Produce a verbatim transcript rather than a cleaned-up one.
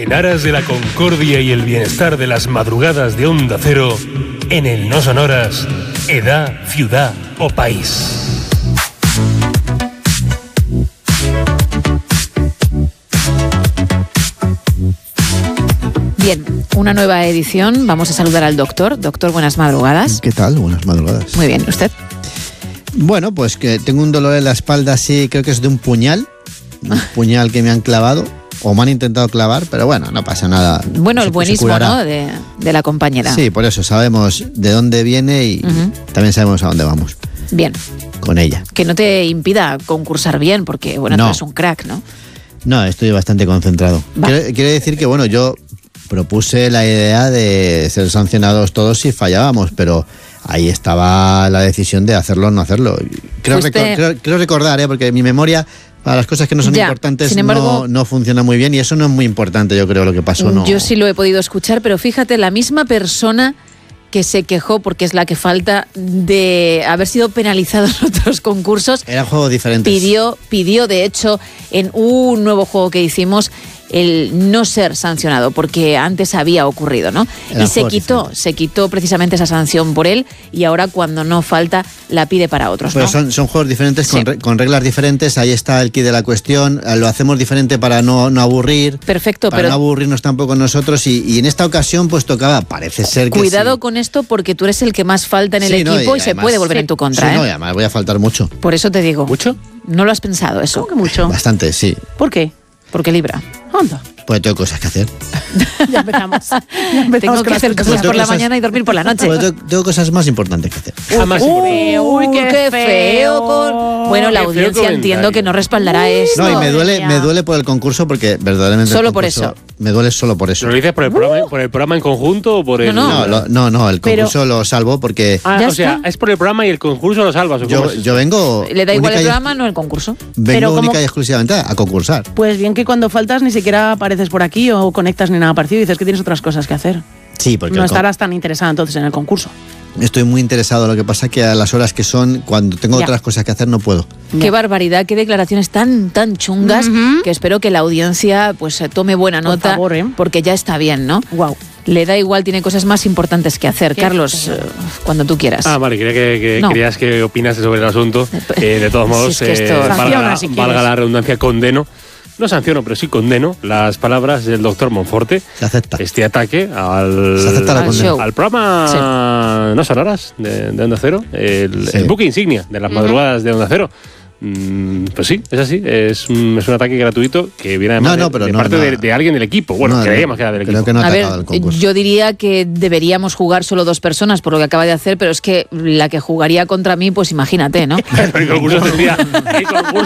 En aras de la concordia y el bienestar de las madrugadas de Onda Cero, en el No Sonoras, edad, ciudad o país. Bien, una nueva edición. Vamos a saludar al doctor. Doctor, buenas madrugadas. ¿Qué tal? Buenas madrugadas. Muy bien, ¿usted? Bueno, pues que tengo un dolor en la espalda así, creo que es de un puñal. Un puñal que me han clavado. O me han intentado clavar, pero bueno, no pasa nada. Bueno, se, el buenismo, ¿no? De, de la compañera. Sí, por eso sabemos de dónde viene y uh-huh. también sabemos a dónde vamos. Bien. Con ella. Que no te impida concursar bien, porque, bueno, no. tú eres un crack, ¿no? No, estoy bastante concentrado. Quiero, quiero decir que, bueno, yo propuse la idea de ser sancionados todos si fallábamos, pero ahí estaba la decisión de hacerlo o no hacerlo. Creo, Fuiste... recor- creo, creo recordar, ¿eh? Porque mi memoria... Para las cosas que no son ya, importantes sin embargo, no, no funciona muy bien y eso no es muy importante, yo creo, lo que pasó. No. Yo sí lo he podido escuchar, pero fíjate, la misma persona que se quejó, porque es la que falta, de haber sido penalizado en otros concursos. Eran juegos diferentes. Pidió, pidió, de hecho, en un nuevo juego que hicimos, el no ser sancionado, porque antes había ocurrido, ¿no? Eran y se quitó, diferentes. se quitó precisamente esa sanción por él y ahora cuando no falta la pide para otros, Pero ¿no? son, son juegos diferentes, sí. con, re, con reglas diferentes, ahí está el quid de la cuestión, lo hacemos diferente para no, no aburrir. Perfecto, para pero... no aburrirnos tampoco nosotros y, y en esta ocasión pues tocaba, parece ser que Cuidado sí. con esto porque tú eres el que más falta en el sí, equipo no, y, y además, se puede volver sí, en tu contra, sí, ¿eh? no, y además voy a faltar mucho. Por eso te digo. ¿Mucho? ¿No lo has pensado eso? ¿Cómo que mucho? Bastante, sí. ¿Por qué? Porque libra. Anda. Pues tengo cosas que hacer. Ya empezamos. Ya empezamos tengo que hacer cosas por la cosas, mañana y dormir por la noche. Pues tengo, tengo cosas más importantes que hacer. Jamás. Uy, uy, qué, qué feo. Con... Bueno, la qué audiencia entiendo que no respaldará Uy, esto. No, y me duele, me duele por el concurso porque verdaderamente... Solo el por concurso, eso. Me duele solo por eso. ¿Lo dices por el, programa, por el programa en conjunto o por el...? No, No, lo, no, no, el concurso Pero, lo salvo porque Ah, ¿Ya o sea, está? es por el programa y el concurso lo salvas. ¿o yo, cómo es? yo vengo... Le da igual el única y- programa, no el concurso. Vengo Pero única como- y exclusivamente a, a concursar. Pues bien que cuando faltas ni siquiera apareces por aquí o conectas ni nada parecido y dices que tienes otras cosas que hacer. Sí, porque No el con- estarás tan interesada entonces en el concurso. estoy muy interesado. Lo que pasa es que a las horas que son, cuando tengo Ya. otras cosas que hacer, no puedo. Qué Ya. barbaridad, qué declaraciones tan tan chungas Ujú. que espero que la audiencia pues eh, tome buena Por nota favor, ¿eh? porque ya está bien, ¿no? Wow. Le da igual, tiene cosas más importantes que hacer. Qué Carlos, feo. eh, cuando tú quieras. Ah, vale, quería que, que No. creías que opinaste sobre el asunto. Eh, de todos Si modos, es que esto- eh, valga, Sanciona, la, si valga quieres. la redundancia, condeno. No sanciono, pero sí condeno las palabras del doctor Monforte. Se acepta. Este ataque al, Se acepta la Al condena. show. al programa No Sonoras de, de Onda Cero, el, Sí. el buque insignia de las madrugadas de Onda Cero. Mm, pues sí, es así. Es un, es un ataque gratuito que viene además No, no, de- pero de, no, parte no. de, de alguien del equipo. Bueno, No, no, creíamos que era del creo equipo. que no ha A ver, atacado el concurso. yo diría que deberíamos jugar solo dos personas por lo que acaba de hacer, pero es que la que jugaría contra mí, pues imagínate, ¿no? el concurso tendría, el concurso